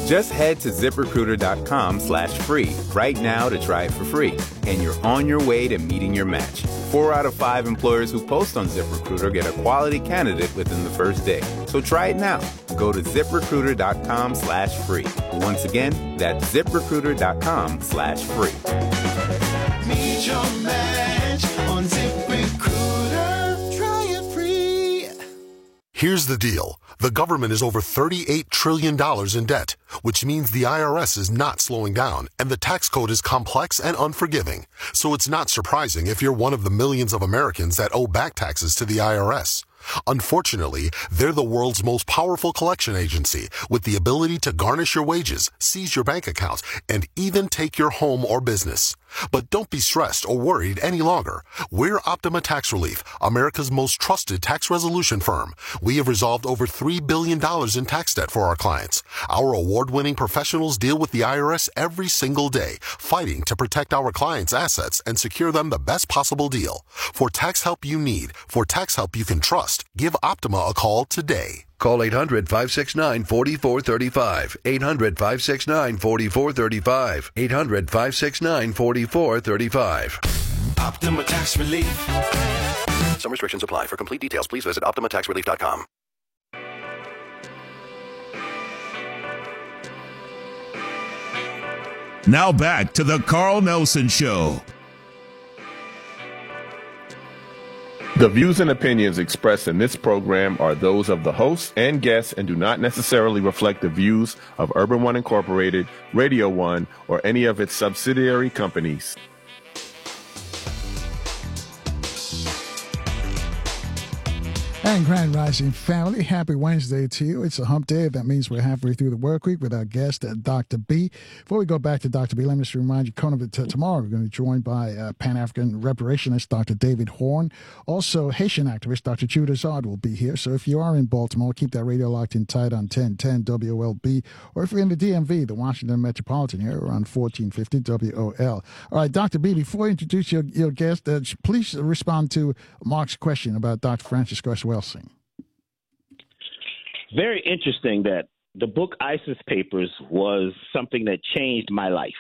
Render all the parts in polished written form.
Just head to ZipRecruiter.com/free right now to try it for free. And you're on your way to meeting your match. 4 out of 5 employers who post on ZipRecruiter get a quality candidate within the first day. So try it now. Go to ZipRecruiter.com/free. Once again, that's ZipRecruiter.com/free. Meet your match on ZipRecruiter. Try it free. Here's the deal. The government is over $38 trillion in debt, which means the IRS is not slowing down, and the tax code is complex and unforgiving. So it's not surprising if you're one of the millions of Americans that owe back taxes to the IRS. Unfortunately, they're the world's most powerful collection agency with the ability to garnish your wages, seize your bank accounts, and even take your home or business. But don't be stressed or worried any longer. We're Optima Tax Relief, America's most trusted tax resolution firm. We have resolved over $3 billion in tax debt for our clients. Our award-winning professionals deal with the IRS every single day, fighting to protect our clients' assets and secure them the best possible deal. For tax help you need, for tax help you can trust, give Optima a call today. Call 800-569-4435. 800-569-4435. 800-569-4435. Optima Tax Relief. Some restrictions apply. For complete details, please visit OptimaTaxRelief.com. Now back to the Carl Nelson Show. The views and opinions expressed in this program are those of the hosts and guests and do not necessarily reflect the views of Urban One Incorporated, Radio One, or any of its subsidiary companies. And Grand Rising family, happy Wednesday to you. It's a hump day. That means we're halfway through the work week with our guest, Dr. B. Before we go back to Dr. B, let me just remind you, tomorrow we're going to be joined by Pan-African reparationist Dr. David Horn. Also, Haitian activist Dr. Judah Zard will be here. So if you are in Baltimore, keep that radio locked in tight on 1010 WOLB. Or if you're in the DMV, the Washington Metropolitan area, around 1450 WOL. All right, Dr. B, before you introduce your guest, please respond to Mark's question about Dr. Francisco S. Welsing. Very interesting that the book ISIS Papers was something that changed my life.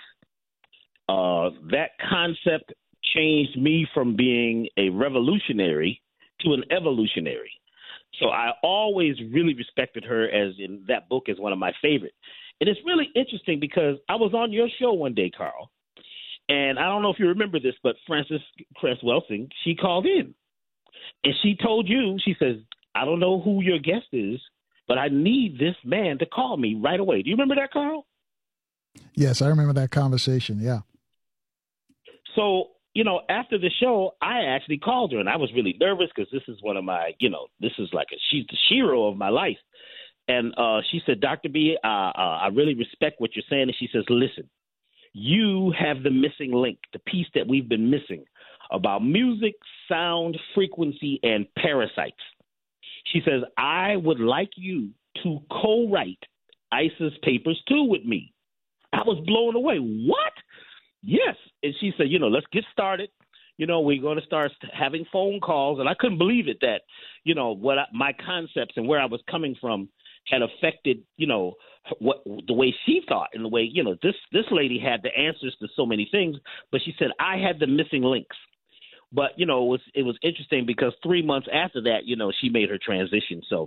That concept changed me from being a revolutionary to an evolutionary. So I always really respected her, as in that book is one of my favorite. And it's really interesting because I was on your show one day, Carl, and I don't know if you remember this, but Frances Cress Welsing, she called in. And she told you, she says, I don't know who your guest is, but I need this man to call me right away. Do you remember that, Carl? Yes, I remember that conversation, yeah. So, after the show, I actually called her, and I was really nervous because this is one of my, this is like she's the hero of my life. And she said, Dr. B, I really respect what you're saying. And she says, listen, you have the missing link, the piece that we've been missing about music, sound, frequency, and parasites. She says, I would like you to co-write ISIS Papers 2 with me. I was blown away. What? Yes. And she said, let's get started. We're going to start having phone calls. And I couldn't believe it that, my concepts and where I was coming from had affected, the way she thought and the way, this lady had the answers to so many things. But she said, I had the missing links. But, it was interesting because 3 months after that, she made her transition. So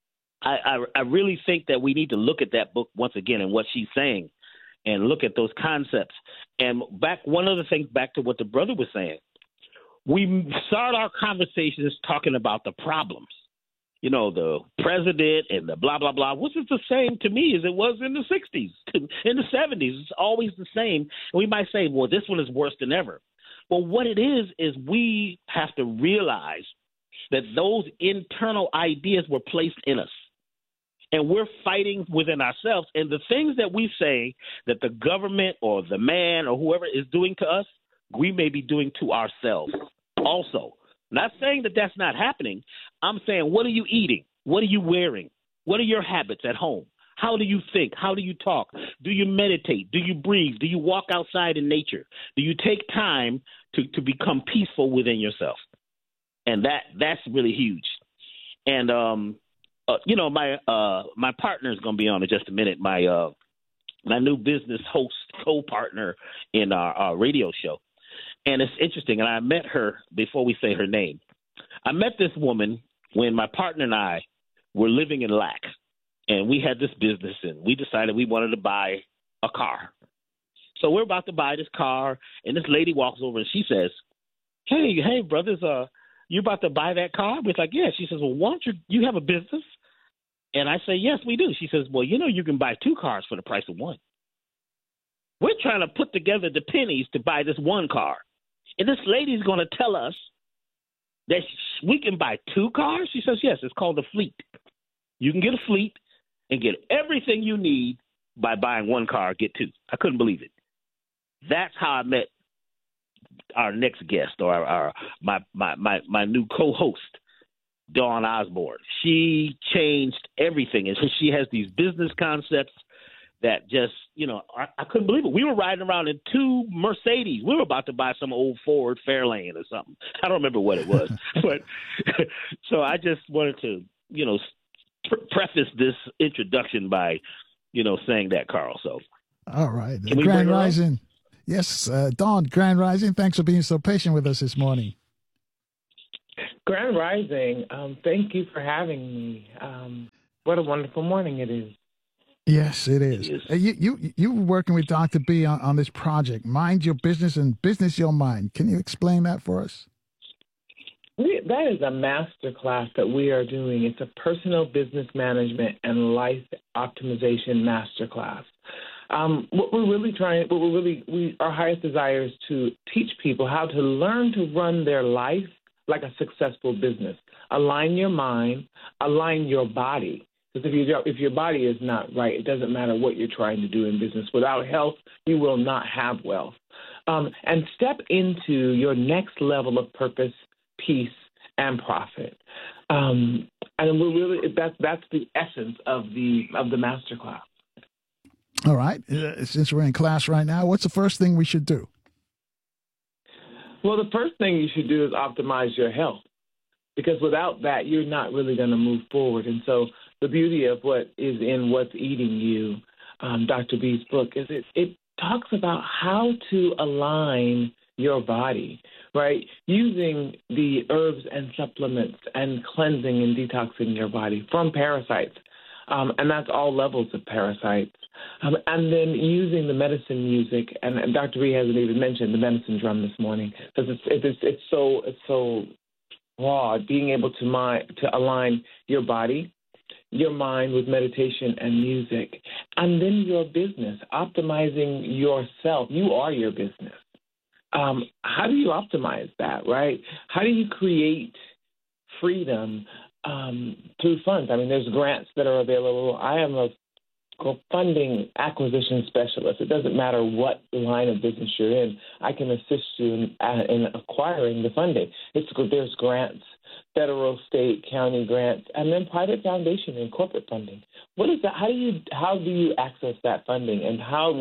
I really think that we need to look at that book once again and what she's saying and look at those concepts. And one other thing, back to what the brother was saying, we start our conversations talking about the problems, the president and the blah, blah, blah, which is the same to me as it was in the 60s, in the 70s. It's always the same. And we might say, well, this one is worse than ever. Well, what it is we have to realize that those internal ideas were placed in us. And we're fighting within ourselves. And the things that we say that the government or the man or whoever is doing to us, we may be doing to ourselves also. Not saying that that's not happening. I'm saying, what are you eating? What are you wearing? What are your habits at home? How do you think? How do you talk? Do you meditate? Do you breathe? Do you walk outside in nature? Do you take time to become peaceful within yourself? And that's really huge. And my partner is going to be on in just a minute. My my new business host, co-partner in our radio show. And it's interesting, and I met her before we say her name. I met this woman when my partner and I were living in lack, and we had this business, and we decided we wanted to buy a car. So we're about to buy this car, and this lady walks over, and she says, hey, brothers, you about to buy that car? We're like, yeah. She says, well, why don't you have a business? And I say, yes, we do. She says, well, you can buy 2 cars for the price of one. We're trying to put together the pennies to buy this one car. And this lady's going to tell us that we can buy 2 cars? She says, yes, it's called a fleet. You can get a fleet and get everything you need by buying 1 car, get 2. I couldn't believe it. That's how I met our next guest, or my new co-host, Dawn Osborne. She changed everything, and so she has these business concepts that just, I couldn't believe it. We were riding around in 2 Mercedes. We were about to buy some old Ford Fairlane or something. I don't remember what it was, but so I just wanted to, preface this introduction by, saying that, Carl. So, all right, Grand Rising. Yes, Dawn, Grand Rising. Thanks for being so patient with us this morning. Grand Rising. Thank you for having me. What a wonderful morning it is. Yes, it is. You were working with Dr. B on this project, Mind Your Business and Business Your Mind. Can you explain that for us? That is a master class that we are doing. It's a personal business management and life optimization master class. Our highest desire is to teach people how to learn to run their life like a successful business. Align your mind, align your body. Because if your body is not right, it doesn't matter what you're trying to do in business. Without health, you will not have wealth. And step into your next level of purpose, peace, and profit. And that's the essence of the master class. All right. Since we're in class right now, what's the first thing we should do? Well, the first thing you should do is optimize your health, because without that, you're not really going to move forward. And so the beauty of what is in What's Eating You, Dr. B's book, is it talks about how to align your body, right? Using the herbs and supplements and cleansing and detoxing your body from parasites. And that's all levels of parasites. And then using the medicine music, and Dr. B hasn't even mentioned the medicine drum this morning, because it's so broad, being able to align your body, your mind with meditation and music, and then your business, optimizing yourself. You are your business. How do you optimize that, right? How do you create freedom through funds? I mean, there's grants that are available. I am a funding acquisition specialist. It doesn't matter what line of business you're in. I can assist you in acquiring the funding. There's grants, federal, state, county grants, and then private foundation and corporate funding. What is that? How do you access that funding, and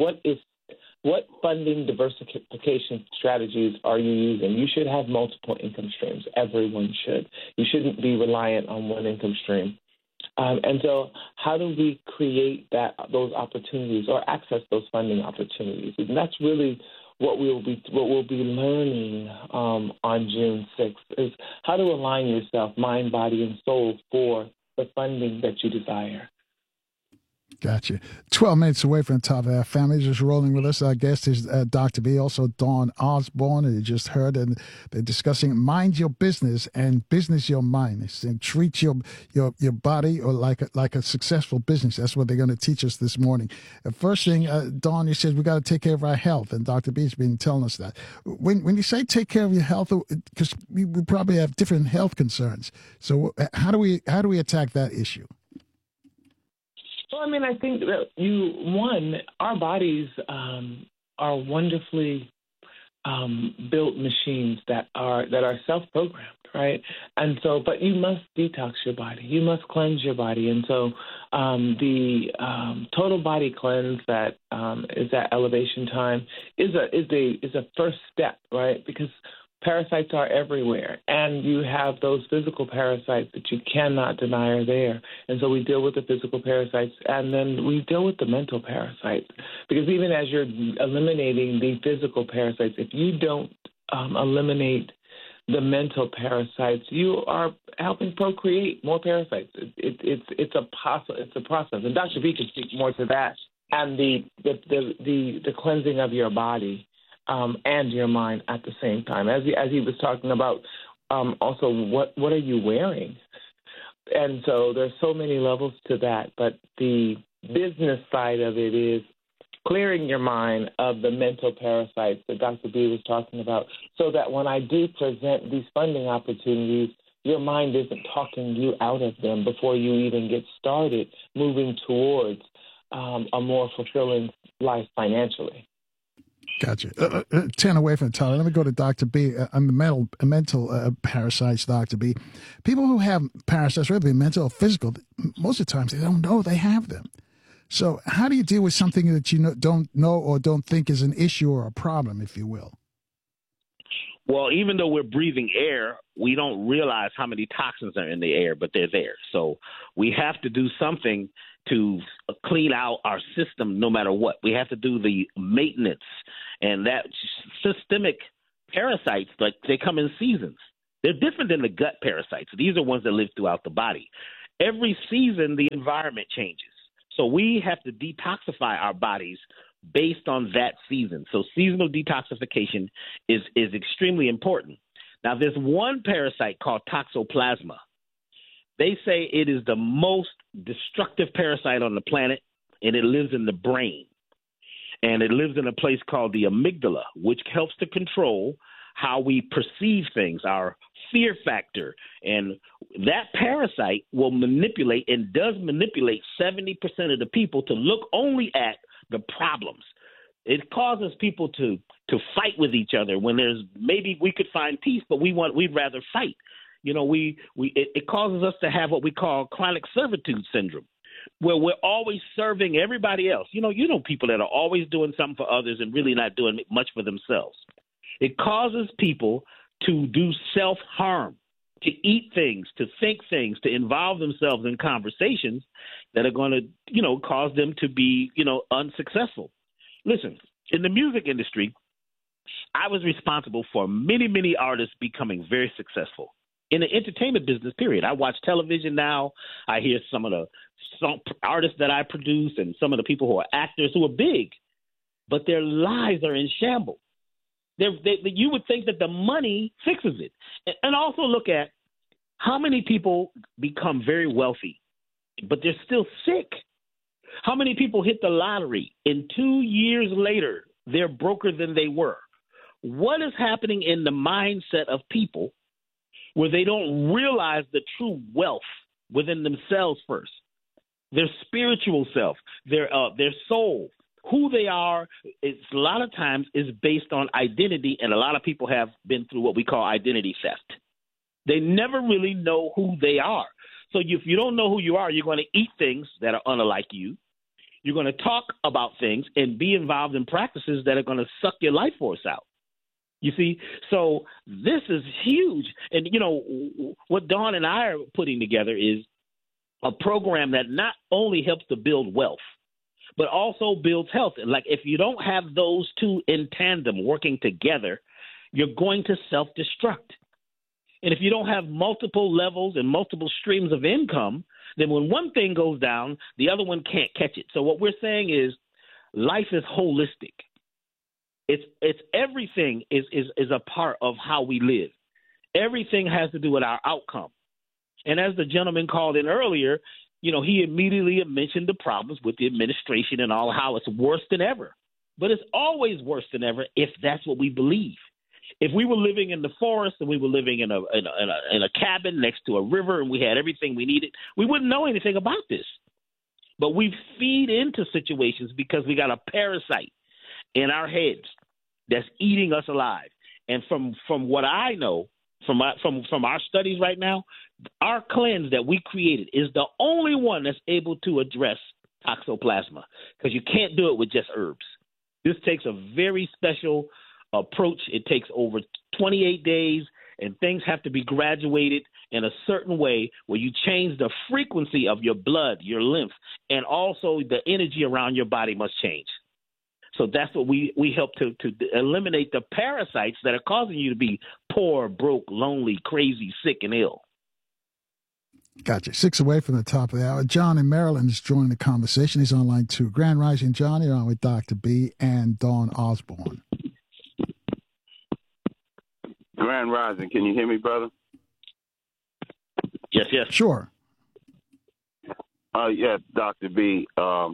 what funding diversification strategies are you using? You should have multiple income streams. Everyone should. You shouldn't be reliant on one income stream. And so how do we create those opportunities or access those funding opportunities? And that's really what we'll be learning on June 6th, is how to align yourself, mind, body, and soul for the funding that you desire. Gotcha. 12 minutes away from the top of our family. Just rolling with us. Our guest is Dr. B, also Dawn Osborne, and you just heard, and they're discussing Mind Your Business and Business Your Mind. And treat your body or like a successful business. That's what they're going to teach us this morning. The first thing, Dawn, you said we got to take care of our health, and Dr. B's been telling us that. When you say take care of your health, because we probably have different health concerns. So how do we attack that issue? Well, I mean, I think that our bodies are wonderfully built machines that are self-programmed, right? And so, but you must detox your body. You must cleanse your body. And so, the total body cleanse that is at Elevation Time is a first step, right? Because parasites are everywhere, and you have those physical parasites that you cannot deny are there. And so we deal with the physical parasites, and then we deal with the mental parasites. Because even as you're eliminating the physical parasites, if you don't eliminate the mental parasites, you are helping procreate more parasites. It's a process, and Dr. B can speak more to that, and the cleansing of your body and your mind at the same time. As he was talking about, also what are you wearing? And so there's so many levels to that, but the business side of it is clearing your mind of the mental parasites that Dr. B was talking about, so that when I do present these funding opportunities, your mind isn't talking you out of them before you even get started moving towards a more fulfilling life financially. Gotcha. 10 away from Tyler. Let me go to Dr. B on the mental parasites, Dr. B. People who have parasites, whether they're mental or physical, most of the times they don't know they have them. So how do you deal with something that you don't know or don't think is an issue or a problem, if you will? Well, even though we're breathing air, we don't realize how many toxins are in the air, but they're there. So we have to do something to clean out our system no matter what. We have to do the maintenance. And that systemic parasites, like they come in seasons. They're different than the gut parasites. These are ones that live throughout the body. Every season, the environment changes. So we have to detoxify our bodies based on that season. So seasonal detoxification is extremely important. Now, there's one parasite called Toxoplasma. They say it is the most destructive parasite on the planet, and it lives in the brain. And it lives in a place called the amygdala, which helps to control how we perceive things, our fear factor. And that parasite will manipulate and does manipulate 70% of the people to look only at the problems. It causes people to fight with each other when there's maybe we could find peace, but we'd rather fight. You know, it causes us to have what we call chronic servitude syndrome, where we're always serving everybody else. You know people that are always doing something for others and really not doing much for themselves. It causes people to do self-harm, to eat things, to think things, to involve themselves in conversations that are going to, cause them to be, unsuccessful. Listen, in the music industry, I was responsible for many, many artists becoming very successful. In the entertainment business, period. I watch television now. I hear some of the artists that I produce and some of the people who are actors who are big, but their lives are in shambles. You would think that the money fixes it. And also look at how many people become very wealthy, but they're still sick. How many people hit the lottery and 2 years later, they're broker than they were? What is happening in the mindset of people where they don't realize the true wealth within themselves first? Their spiritual self, their soul, who they are, it's a lot of times is based on identity, and a lot of people have been through what we call identity theft. They never really know who they are. So if you don't know who you are, you're going to eat things that are unlike you. You're going to talk about things and be involved in practices that are going to suck your life force out. You see, so this is huge. And, what Dawn and I are putting together is a program that not only helps to build wealth, but also builds health. And like if you don't have those two in tandem working together, you're going to self-destruct. And if you don't have multiple levels and multiple streams of income, then when one thing goes down, the other one can't catch it. So what we're saying is life is holistic. It's everything is a part of how we live. Everything has to do with our outcome. And as the gentleman called in earlier, he immediately mentioned the problems with the administration and all, how it's worse than ever. But it's always worse than ever if that's what we believe. If we were living in the forest and we were living in a cabin next to a river and we had everything we needed, we wouldn't know anything about this. But we feed into situations because we got a parasite in our heads that's eating us alive. And from what I know, from our studies right now, our cleanse that we created is the only one that's able to address Toxoplasma, because you can't do it with just herbs. This takes a very special approach. It takes over 28 days, and things have to be graduated in a certain way where you change the frequency of your blood, your lymph, and also the energy around your body must change. So that's what we help to eliminate the parasites that are causing you to be poor, broke, lonely, crazy, sick, and ill. Gotcha. 6 away from the top of the hour. John in Maryland is joining the conversation. He's on line 2. Grand Rising, John. You're on with Dr. B and Dawn Osborne. Grand Rising. Can you hear me, brother? Yes, yes. Sure. Yes, Dr. B.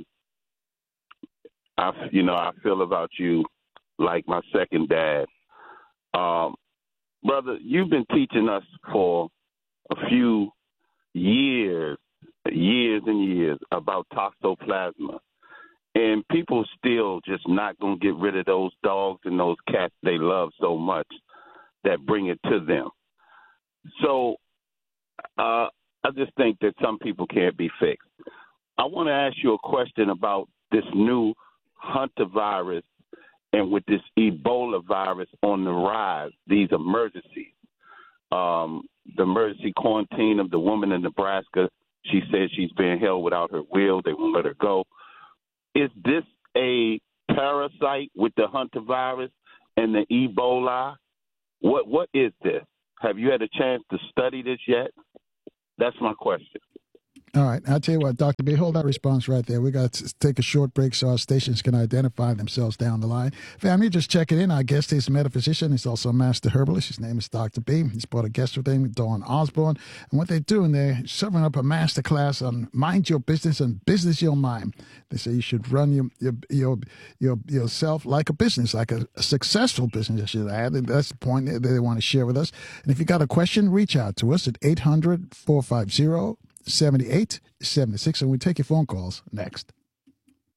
I feel about you like my second dad. Brother, you've been teaching us for a few years and years about toxoplasma. And people still just not going to get rid of those dogs and those cats they love so much that bring it to them. So I just think that some people can't be fixed. I want to ask you a question about this new Hunter virus and with this Ebola virus on the rise, these emergencies. The emergency quarantine of the woman in Nebraska, she says she's being held without her will. They won't let her go. Is this a parasite with the Hunter virus and the Ebola? What is this? Have you had a chance to study this yet? That's my question. All right. I'll tell you what, Dr. B, hold that response right there. We got to take a short break so our stations can identify themselves down the line. Family, just checking in. Our guest is a metaphysician. He's also a master herbalist. His name is Dr. B. He's brought a guest with him, Dawn Osborne. And what they're doing, they're serving up a master class on mind your business and business your mind. They say you should run yourself like a business, like a successful business, I should add. And that's the point that they want to share with us. And if you got a question, reach out to us at 800-450-7876, and we take your phone calls next.